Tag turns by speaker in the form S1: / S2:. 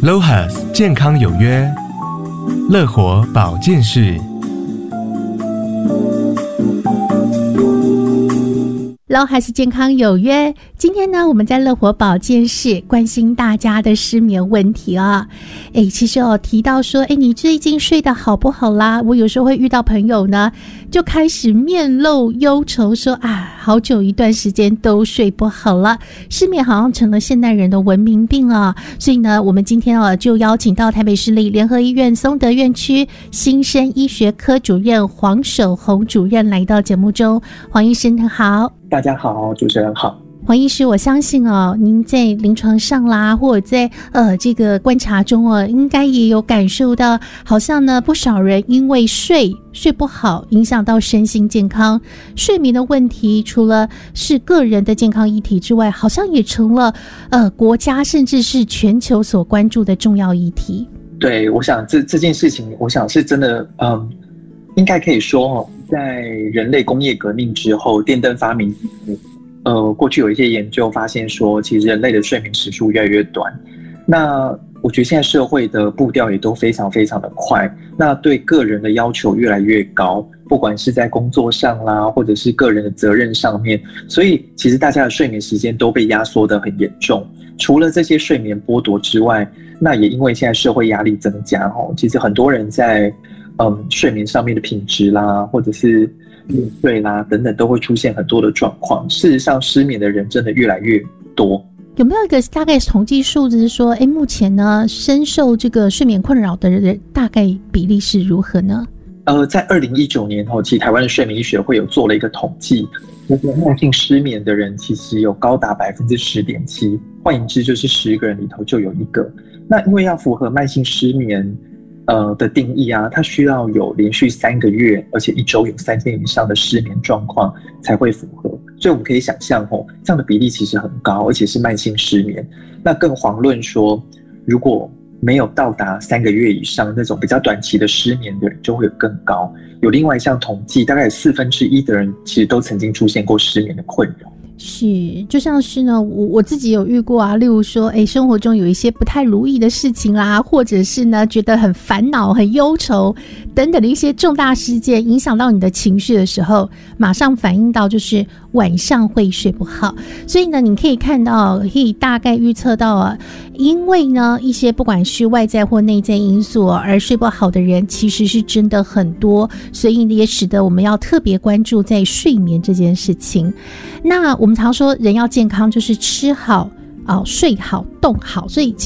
S1: LOHAS 健康有约，乐活保健室。
S2: LOHAS 健康有约，今天呢，我们在乐活保健室关心大家的失眠问题啊。其实提到说，你最近睡得好不好啦？我有时候会遇到朋友呢，就开始面露忧愁说好久一段时间都睡不好了，失眠好像成了现代人的文明病啊。所以呢，我们今天就邀请到台北市立联合医院松德院区新生医学科主任黄守宏主任来到节目中。黄医生好。
S3: 大家好，主持人好。
S2: 黄医师，我相信您在临床上啦，或者在这个观察中应该也有感受到，好像呢不少人因为睡不好，影响到身心健康。睡眠的问题，除了是个人的健康议题之外，好像也成了国家甚至是全球所关注的重要议题。
S3: 对，我想这件事情，我想是真的，应该可以说在人类工业革命之后，电灯发明，过去有一些研究发现说，其实人类的睡眠时数越来越短。那我觉得现在社会的步调也都非常非常的快，那对个人的要求越来越高，不管是在工作上啦，或者是个人的责任上面，所以其实大家的睡眠时间都被压缩得很严重。除了这些睡眠剥夺之外，那也因为现在社会压力增加，其实很多人在睡眠上面的品质啦，或者是入睡啦等等，都会出现很多的状况。事实上，失眠的人真的越来越多。
S2: 有没有一个大概统计数字是说，目前呢，深受这个睡眠困扰的人大概比例是如何呢？
S3: 在2019年其实台湾的睡眠医学会有做了一个统计，慢性失眠的人其实有高达 10.7%， 换言之就是10个人里头就有1个。那因为要符合慢性失眠的定义啊，它需要有连续3个月，而且1周有3天以上的失眠状况才会符合。所以我们可以想象这样的比例其实很高，而且是慢性失眠。那更遑论说，如果没有到达3个月以上那种比较短期的失眠的人，就会有更高。有另外一项统计，大概有1/4的人其实都曾经出现过失眠的困扰。
S2: 是，就像是呢，我自己有遇过啊，例如说，生活中有一些不太如意的事情啦，或者是呢，觉得很烦恼、很忧愁等等的一些重大事件，影响到你的情绪的时候，马上反映到就是晚上会睡不好。所以呢，你可以看到，可以大概预测到因为呢，一些不管是外在或内在因素而睡不好的人，其实是真的很多，所以也使得我们要特别关注在睡眠这件事情。那我们常说人要健康，就是吃好、睡好、动好，所以